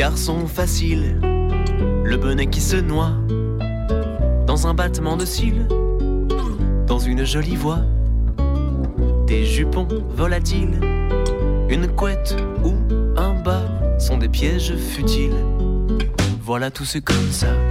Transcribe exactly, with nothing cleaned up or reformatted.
garçon facile, le bonnet qui se noie dans un battement de cils, dans une jolie voix. Des jupons volatiles, une couette ou un bas sont des pièges futiles. Voilà tout c'est comme ça.